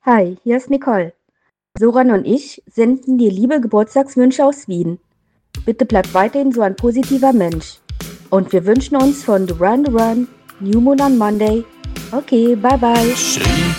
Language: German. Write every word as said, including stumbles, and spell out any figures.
Hi, hier ist Nicole. Soran und ich senden dir liebe Geburtstagswünsche aus Wien. Bitte bleib weiterhin so ein positiver Mensch. Und wir wünschen uns von Duran Duran New Moon on Monday. Okay, bye bye. Schön